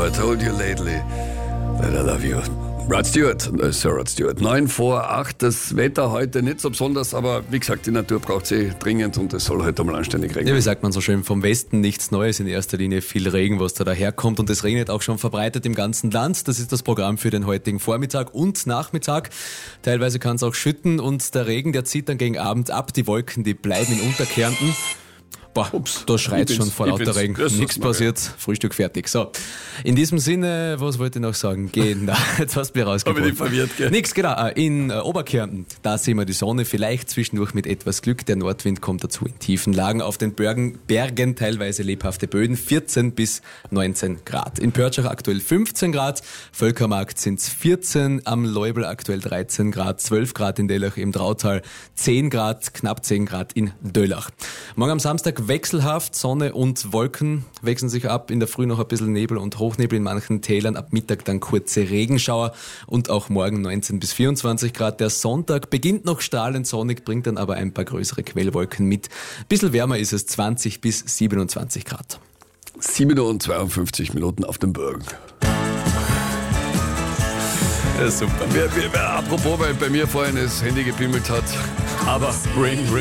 have I told you lately that I love you? Rod Stewart, Sir Rod Stewart. 9 vor 8, das Wetter heute nicht so besonders, aber wie gesagt, die Natur braucht sie dringend und es soll heute mal anständig regnen. Ja, wie sagt man so schön, vom Westen nichts Neues, in erster Linie viel Regen, was da daherkommt und es regnet auch schon verbreitet im ganzen Land. Das ist das Programm für den heutigen Vormittag und Nachmittag. Teilweise kann es auch schütten und der Regen, der zieht dann gegen Abend ab. Die Wolken, die bleiben in Unterkärnten. Boah, da schreit schon vor lauter Regen. Nichts passiert, Frühstück fertig. So, in diesem Sinne, was wollte ich noch sagen? Gehen, jetzt hast du mich rausgebracht. Hab ich dich verwirrt, gell? Nix, genau. In Oberkärnten, da sehen wir die Sonne, vielleicht zwischendurch mit etwas Glück. Der Nordwind kommt dazu in tiefen Lagen. Auf den Bergen teilweise lebhafte Böden, 14 bis 19 Grad. In Pörtschach aktuell 15 Grad, Völkermarkt sind es 14, am Leubel aktuell 13 Grad, 12 Grad in Dellach, im Drautal 10 Grad, knapp 10 Grad in Döllach. Morgen am Samstag wechselhaft, Sonne und Wolken wechseln sich ab, in der Früh noch ein bisschen Nebel und Hochnebel in manchen Tälern, ab Mittag dann kurze Regenschauer und auch morgen 19 bis 24 Grad. Der Sonntag beginnt noch strahlend sonnig, bringt dann aber ein paar größere Quellwolken mit. Bisschen wärmer ist es, 20 bis 27 Grad. 7:52 auf dem Berg. Ja, super. Apropos, weil bei mir vorhin das Handy gebimmelt hat, aber Ring, Ring.